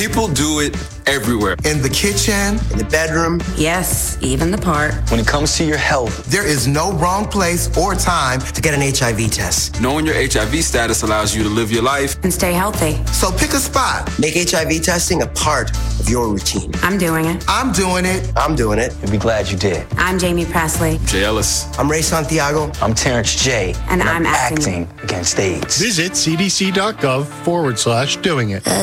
People do it everywhere. In the kitchen, in the bedroom. Yes, even the park. When it comes to your health, there is no wrong place or time to get an HIV test. Knowing your HIV status allows you to live your life and stay healthy. So pick a spot. Make HIV testing a part of your routine. I'm doing it. I'm doing it. I'm doing it. You'll be glad you did. I'm Jamie Presley. Jay Ellis. I'm Ray Santiago. I'm Terrence J. And I'm acting against AIDS. Visit cdc.gov/doing it.